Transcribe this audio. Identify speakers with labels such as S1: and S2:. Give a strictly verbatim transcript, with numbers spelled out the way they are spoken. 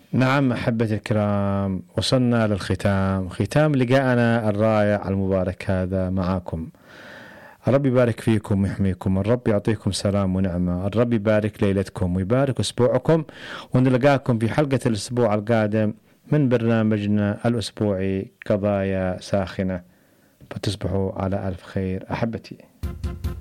S1: نعم أحبتي الكرام، وصلنا للختام، ختام لقاءنا الرائع المبارك هذا معاكم. الرب يبارك فيكم ويحميكم، الرب يعطيكم سلام ونعمة، الرب يبارك ليلتكم ويبارك أسبوعكم، ونلقاكم في حلقة الأسبوع القادم من برنامجنا الأسبوعي قضايا ساخنة. فتصبحوا على ألف خير أحبتي.